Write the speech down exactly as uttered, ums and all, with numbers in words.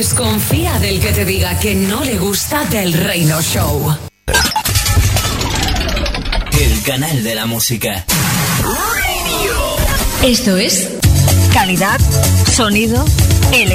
Desconfía del que te diga que no le gusta Del Reino Show. El canal de la música. Esto es calidad, sonido,